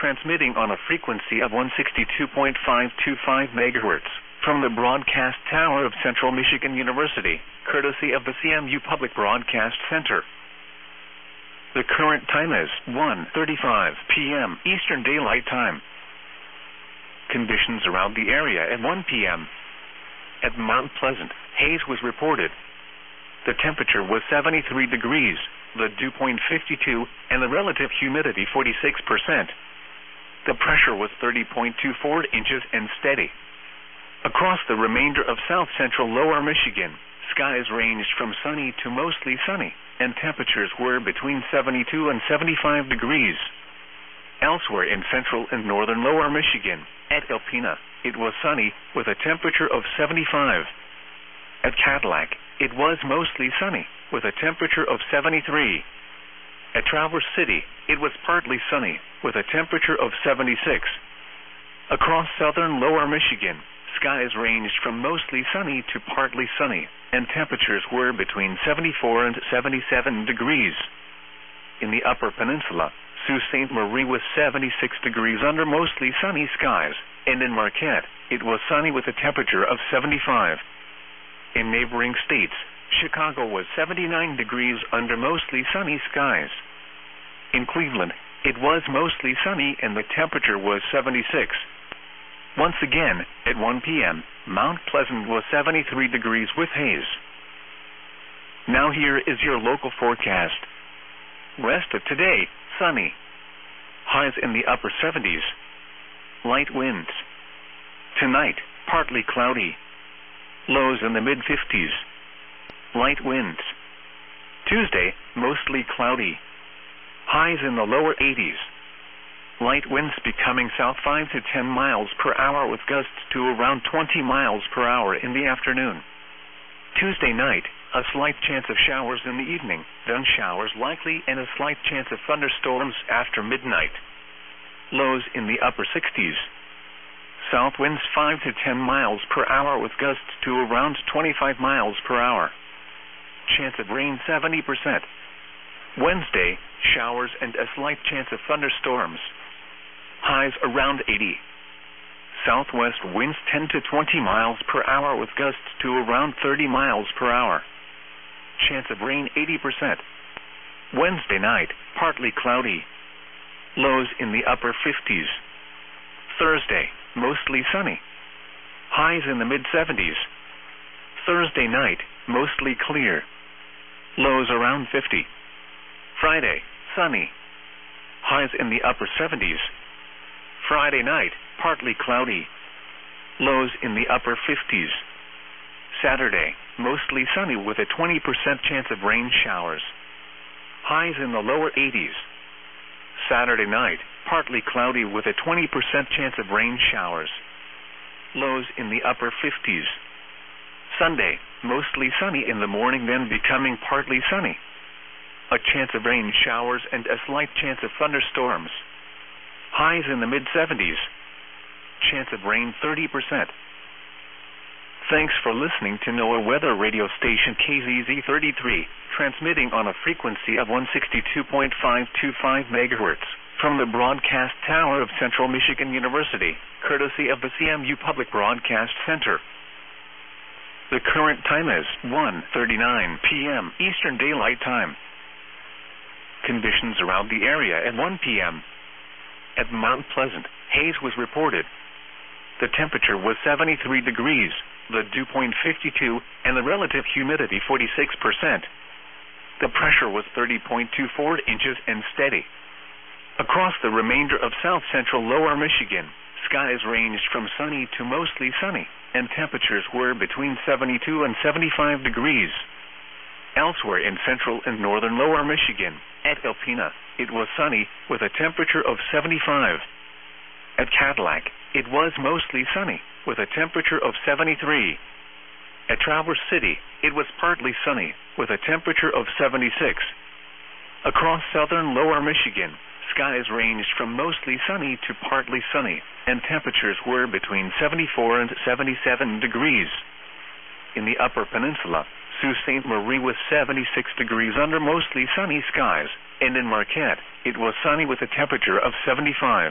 transmitting on a frequency of 162.525 MHz from the broadcast tower of Central Michigan University, courtesy of the CMU Public Broadcast Center. The current time is 1:35 p.m. Eastern Daylight Time. Conditions around the area at 1 p.m. At Mount Pleasant, haze was reported. The temperature was 73 degrees, the dew point 52, and the relative humidity 46%. The pressure was 30.24 inches and steady. Across the remainder of south-central lower Michigan, skies ranged from sunny to mostly sunny, and temperatures were between 72 and 75 degrees. Elsewhere in central and northern lower Michigan, at Alpena, it was sunny with a temperature of 75. At Cadillac, it was mostly sunny with a temperature of 73. At Traverse City, it was partly sunny with a temperature of 76. Across southern lower Michigan, skies ranged from mostly sunny to partly sunny, and temperatures were between 74 and 77 degrees. In the Upper Peninsula, Sault Ste. Marie was 76 degrees under mostly sunny skies, and in Marquette, it was sunny with a temperature of 75. In neighboring states, Chicago was 79 degrees under mostly sunny skies. In Cleveland, it was mostly sunny and the temperature was 76. Once again, at 1 p.m., Mount Pleasant was 73 degrees with haze. Now here is your local forecast. Rest of today, sunny. Highs in the upper 70s. Light winds. Tonight, partly cloudy. Lows in the mid-50s. Light winds. Tuesday, mostly cloudy. Highs in the lower 80s. Light winds becoming south 5 to 10 miles per hour with gusts to around 20 miles per hour in the afternoon. Tuesday night, a slight chance of showers in the evening, then showers likely and a slight chance of thunderstorms after midnight. Lows in the upper 60s. South winds 5 to 10 miles per hour with gusts to around 25 miles per hour. Chance of rain 70%. Wednesday, showers and a slight chance of thunderstorms. Highs around 80. Southwest winds 10 to 20 miles per hour with gusts to around 30 miles per hour. Chance of rain 80%. Wednesday night, partly cloudy. Lows in the upper 50s. Thursday, mostly sunny. Highs in the mid-70s. Thursday night, mostly clear. Lows around 50. Friday, sunny. Highs in the upper 70s. Friday night, partly cloudy. Lows in the upper 50s. Saturday, mostly sunny with a 20% chance of rain showers. Highs in the lower 80s. Saturday night, partly cloudy with a 20% chance of rain showers. Lows in the upper 50s. Sunday, mostly sunny in the morning, then becoming partly sunny. A chance of rain showers and a slight chance of thunderstorms. Highs in the mid-70s. Chance of rain 30%. Thanks for listening to NOAA Weather Radio Station KZZ33, transmitting on a frequency of 162.525 MHz from the broadcast tower of Central Michigan University, courtesy of the CMU Public Broadcast Center. The current time is 1:39 p.m. Eastern Daylight Time. Conditions around the area at 1 p.m. At Mount Pleasant, haze was reported. The temperature was 73 degrees, the dew point 52, and the relative humidity 46%. The pressure was 30.24 inches and steady. Across the remainder of south-central lower Michigan, skies ranged from sunny to mostly sunny, and temperatures were between 72 and 75 degrees. Elsewhere in central and northern lower Michigan, at Alpena, it was sunny with a temperature of 75. At Cadillac, it was mostly sunny with a temperature of 73. At Traverse City, it was partly sunny with a temperature of 76. Across southern lower Michigan, skies ranged from mostly sunny to partly sunny, and temperatures were between 74 and 77 degrees. In the Upper Peninsula, Sault Ste. Marie was 76 degrees under mostly sunny skies, and in Marquette, it was sunny with a temperature of 75.